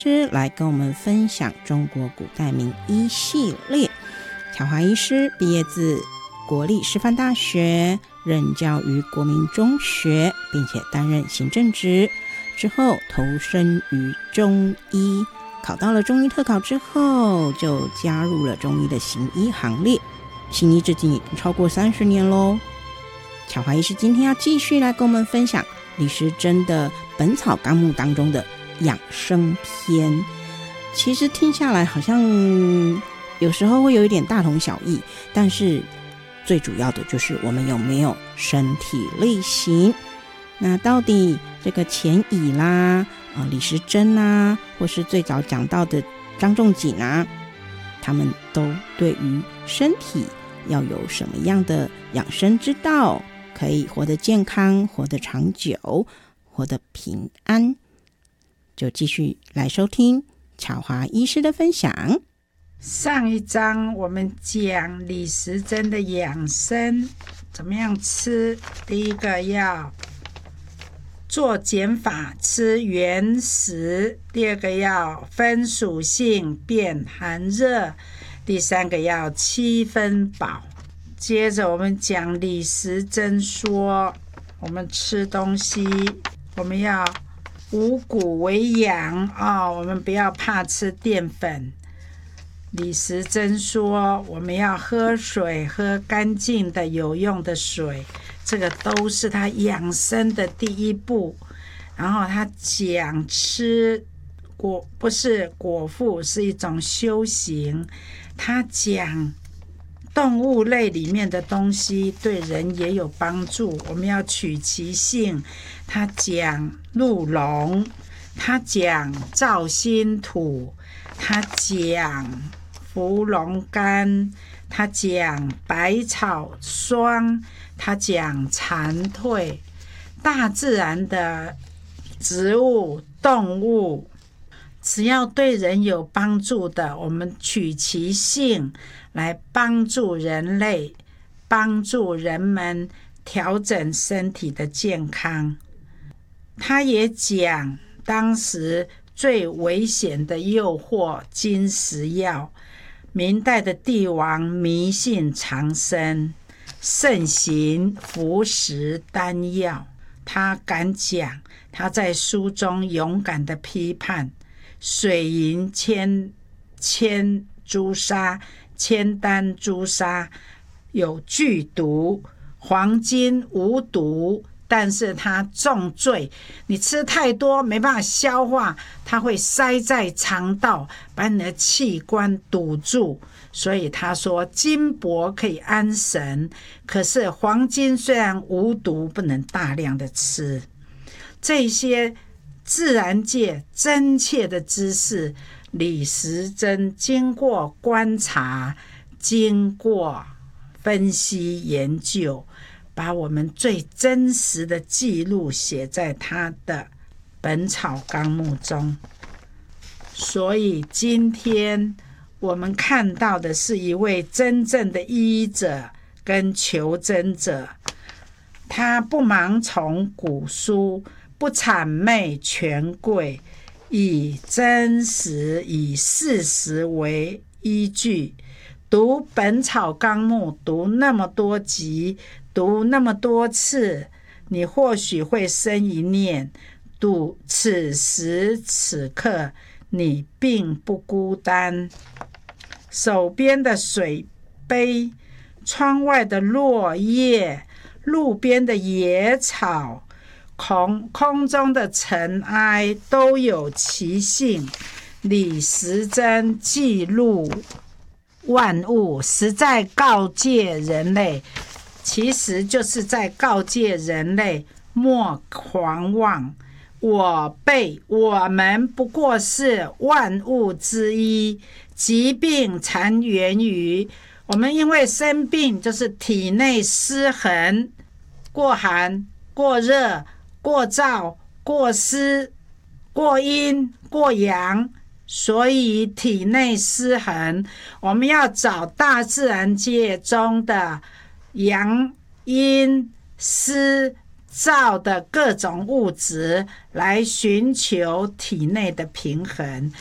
师来跟我们分享中国古代名医系列。巧华医师毕业自国立师范大学，任教于国民中学，并且担任行政职，之后投身于中医，考到了中医特考之后，就加入了中医的行医行列，行医至今已经超过30年咯。巧华医师今天要继续来跟我们分享李时珍的《本草纲目》当中的养生篇。其实听下来好像有时候会有一点大同小异，但是最主要的就是我们有没有身体力行。那到底这个钱乙啦、李时珍啊，或是最早讲到的张仲景啊，他们都对于身体要有什么样的养生之道，可以活得健康，活得长久，活得平安。就继续来收听巧华医师的分享。 上一章我们讲李时珍的养生怎么样吃。第一个要做减法，吃原食；第二个要分属性，变寒热；第三个要7分饱。接着我们讲李时珍说，我们吃东西我们要五谷为养我们不要怕吃淀粉。李时珍说我们要喝水，喝干净的有用的水，这个都是他养生的第一步。然后他讲吃不是果腹，是一种修行。他讲动物类里面的东西对人也有帮助，我们要取其性。他讲鹿茸，他讲燥心土，他讲芙蓉干，他讲百草霜，他讲蝉蜕。大自然的植物动物只要对人有帮助的，我们取其性来帮助人类，帮助人们调整身体的健康。他也讲当时最危险的诱惑金石药，明代的帝王迷信长生，盛行服食丹药。他敢讲，他在书中勇敢的批判水银铅朱砂、铅丹朱砂有剧毒，黄金无毒，但是它重罪，你吃太多没办法消化，它会塞在肠道，把你的器官堵住。所以他说金箔可以安神，可是黄金虽然无毒，不能大量的吃。这些自然界真切的知识，李时珍经过观察，经过分析研究，把我们最真实的记录写在他的《本草纲目》中。所以今天我们看到的是一位真正的医者跟求真者，他不盲从古书，不谄媚权贵，以真实以事实为依据。读《本草纲目》读那么多集，读那么多次，你或许会生一念，读此时此刻你并不孤单。手边的水杯，窗外的落叶，路边的野草，空中的尘埃，都有其性。李时珍记录万物，实在告诫人类，其实就是在告诫人类莫狂妄。我们不过是万物之一，疾病常源于我们因为生病，就是体内失衡，过寒、过热、过燥、过湿、过阴、过阳，所以体内失衡。我们要找大自然界中的阳、阴、湿、 造的各种物质来寻求体内的平衡。